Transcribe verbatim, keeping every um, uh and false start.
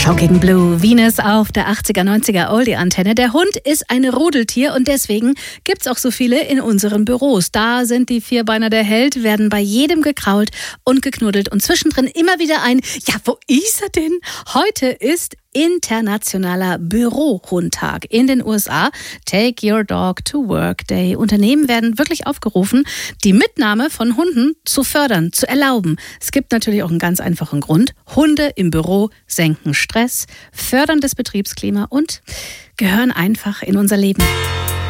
Shocking Blue, Venus auf der achtziger, neunziger Oldie-Antenne. Der Hund ist ein Rudeltier und deswegen gibt's auch so viele in unseren Büros. Da sind die Vierbeiner der Held, werden bei jedem gekrault und geknuddelt und zwischendrin immer wieder ein, ja, wo ist er denn? Heute ist Internationaler Bürohundtag in den U S A. Take Your Dog to Work Day. Unternehmen werden wirklich aufgerufen, die Mitnahme von Hunden zu fördern, zu erlauben. Es gibt natürlich auch einen ganz einfachen Grund. Hunde im Büro senken Stress, fördern das Betriebsklima und gehören einfach in unser Leben.